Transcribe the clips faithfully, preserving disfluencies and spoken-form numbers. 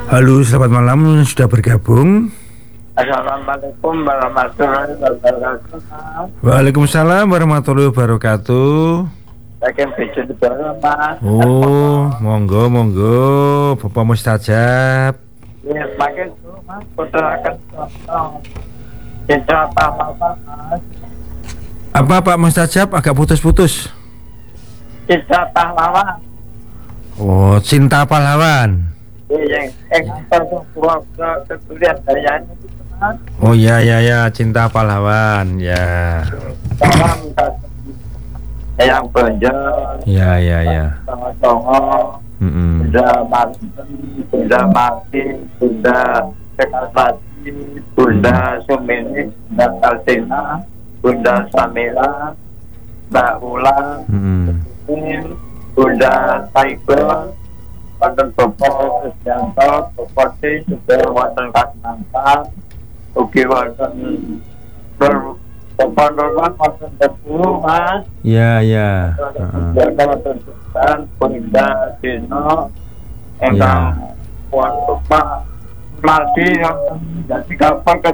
Halo, selamat malam, sudah bergabung. Assalamualaikum warahmatullahi wabarakatuh. Waalaikumsalam warahmatullahi wabarakatuh. Saya Bejo di bawah, Mas. Oh, monggo, monggo, Bapak Mustajab. Ya, pakai itu, Mas. Putrakan contoh. Citra pahlawan, Mas. Apa Pak Mustajab agak putus-putus? Citra pahlawan. Oh, cinta pahlawan. Iya, yang antar keluarga kemudian daya ini, Mas. Oh ya ya ya, cinta pahlawan ya. Salam yang bonjol. Ya ya ya. Songo-songo. Mm-mm. Bunda mati, Bunda mati, Bunda Sekasati, Bunda Sumini, Bunda Kalsina, Bunda Samira, Mbak Ulang, Mm-mm. Bunda Taibel, Wonten Bapak Kristianto, Bapak T, juga Wonten Kasmantan, ugi Wonten Bapak Norman, Wonten Tebu, Mas. Ya ya. Uh-uh. Wonten Sultan, Bunda Dino, Engkang Wonten Pak Mardi, jadi kapan ke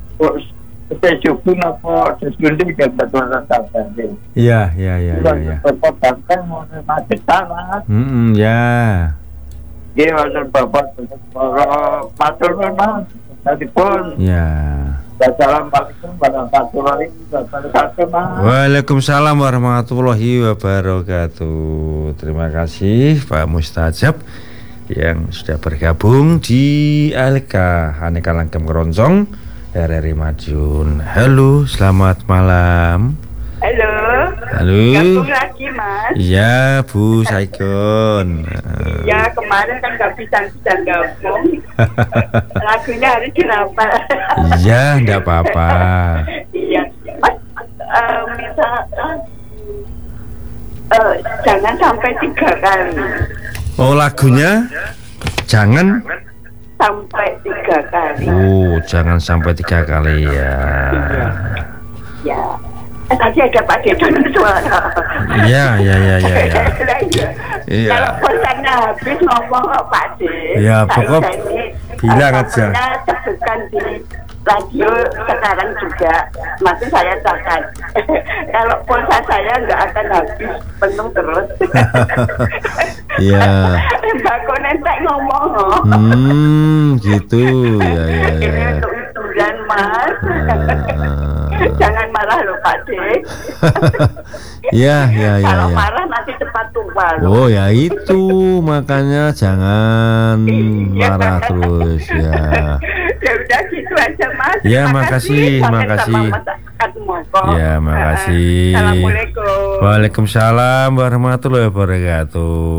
Kejubu apa sesundi ke Baturan Sabandi. Iya iya iya iya ya. Bapak Banteng mau masih tanah. Mm-mm, ya. Dia wonten Bapak para matur nuwun tadi pun. Ya. Assalamualaikum warahmatullahi wabarakatuh, Mas. Waalaikumsalam warahmatullahi wabarakatuh. Terima kasih Pak Mustajab yang sudah bergabung di A L K Aneka Langgam Keroncong R R I Madiun. Halo, selamat malam. Halo. Halo. Gabung lagi, Mas. Iya, Bu Saigon. Ya, kemarin kan gak bisa-bisa gabung. Lagunya harus dirapal. Iya, enggak apa-apa. Iya. Mas, uh, misal uh, uh, jangan sampai tiga kali. Oh, lagunya jangan Sampai tiga kali. Oh, jangan sampai tiga kali ya. Ya. Eh, tadi ada Pak Dedo suara. Iya, iya, iya, iya. Ya. Iya. Kalau bosannya habis ngomong kok Pak De. Ya, pokok bilang aja. Sebutkan di radio sekarang juga, masih saya catat. Kalau pulsa saya nggak akan habis, penuh terus. Iya. Mbak Konentek ngomong, oh. Hmm, gitu. Ya, ya, ya. Ini untuk hiburan, Mas. Uh, Jangan marah loh Pak De. Iya, iya, iya. Kalau Ya. marah nanti cepat tua loh. Oh ya itu makanya jangan marah terus ya. Ya udah gitu aja Mas. Ya makasih, makasih. Ya makasih. Assalamualaikum. Waalaikumsalam warahmatullahi wabarakatuh.